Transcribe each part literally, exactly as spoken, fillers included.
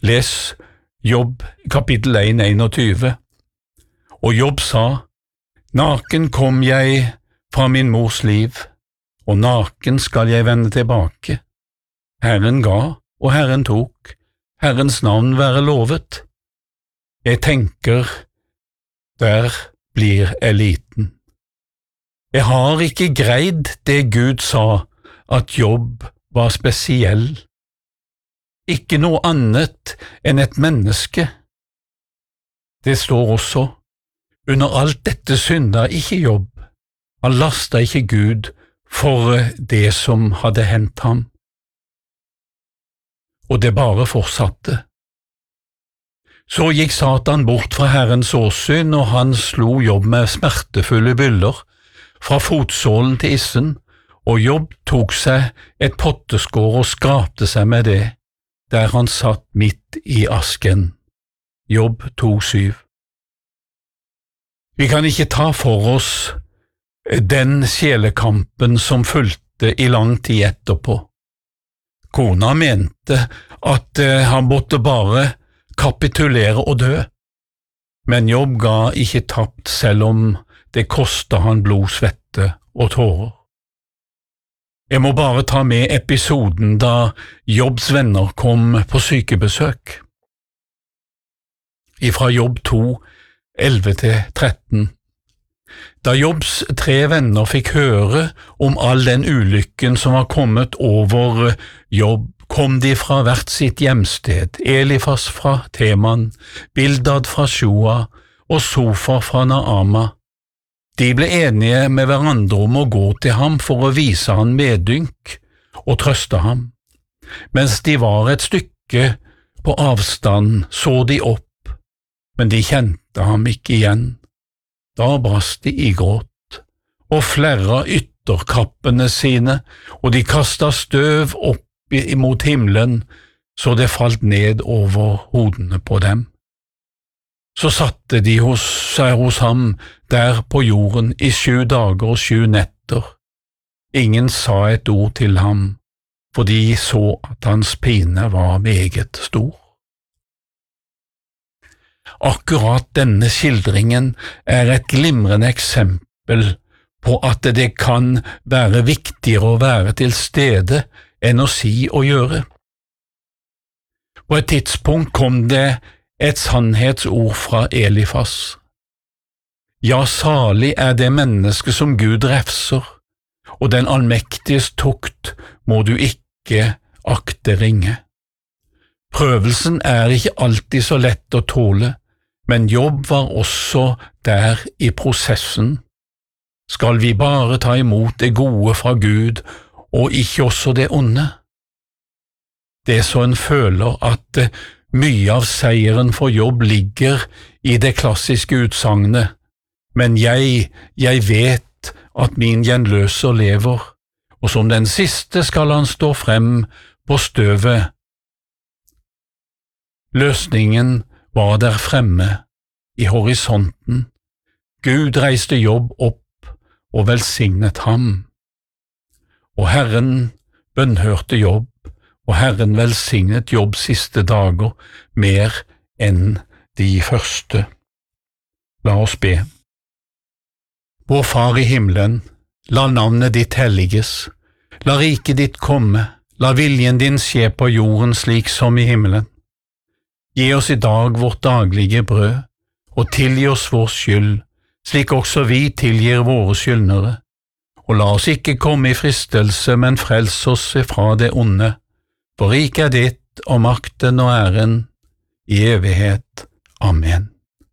Les Jobb kapittel en, tjueen. Og Jobb sa, «Naken kom jeg fra min mors liv, og naken skal jeg vende tilbake. Herren ga, og Herren tok, Herrens navn være lovet. Jeg tenker, der blir jeg liten. Jeg har ikke greid det Gud sa, at Jobb var spesiell. Ikke noe annet enn et menneske. Det står også, under alt dette synda ikke Jobb. Han lastet ikke Gud for det som hadde hendt ham. Og det bare fortsatte. Så gikk Satan bort fra Herrens åsyn, og han slo Jobb med smertefulle byller, fra fotsålen til issen, og Jobb tok seg et potteskår og skrapte seg med det, der han satt midt i asken. Jobb to syv. Vi kan ikke ta for oss den sjelekampen som fulgte i lang tid etterpå. Kona mente at han måtte bare kapitulere og dø, men Jobb ga ikke tapt selv om det kostet han blod, svette og tårer. Jeg må bare ta med episoden da Jobbs venner kom på sykebesøk. Ifra Jobb to, elleve til tretten. Da Jobbs tre venner fikk høre om all den ulykken som var kommet over Jobb, kom de fra hvert sitt hjemsted, Elifas fra Teman, Bildad fra Sjua og Sofar fra Naama. De ble enige med hverandre om å gå til ham for å vise han medynk og trøste ham. Mens de var et stykke på avstand, så de opp, men de kjente ham ikke igjen. Da brast de i gråt, og flerret ytterkappene sine, og de kastet støv opp imot himmelen, så det falt ned over hodene på dem. Så satte de hos seg hos ham der på jorden i sju dager og sju netter. Ingen sa et ord til ham, for de så at hans pine var meget stor. Akkurat denne skildringen er et glimrende eksempel på at det kan være viktigere å være til stede enn å si og gjøre. På et tidspunkt kom det et sannhetsord fra Elifas. Ja, salig er det menneske som Gud refser, og den allmektiges tukt må du ikke akte ringe. Prøvelsen er ikke alltid så lett å tåle, men Jobb var også der i prosessen. Skal vi bare ta imot det gode fra Gud, og ikke også det onde? Det er så en føler at mye av seieren for Jobb ligger i det klassiske utsagnet, men jeg, jeg vet at min gjenløser lever, og som den siste skal han stå frem på støvet. Løsningen var der fremme, i horisonten. Gud reiste Jobb opp og velsignet ham. Og Herren bønnhørte Jobb, og Herren velsignet Jobbs siste dager mer enn de første. La oss be. Vår Far i himmelen, la navnet ditt helliges, la riket ditt komme, la viljen din skje på jorden slik som i himmelen. Gi oss i dag vårt daglige brød, og tilgi oss vår skyld, slik også vi tilgir våre skyldnere. Og la oss ikke komme i fristelse, men frels oss fra det onde. For riket er ditt, og makten og æren, i evighet. Amen.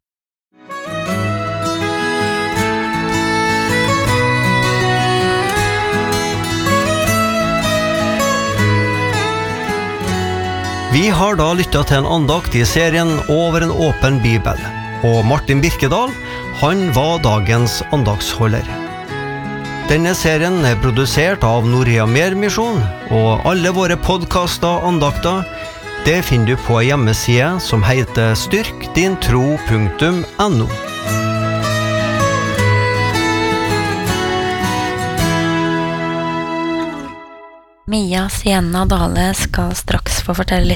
Vi har da lyttet til en andakt i serien Over en åpen bibel, og Martin Birkedal, han var dagens andaktsholder. Denne serien er produsert av Norea Mer Mission, og alle våre podcaster og andakter, det finner du på en hjemmeside som heter styrk din tro punktum no. Mia Sienna Dale skal straks få fortelle litt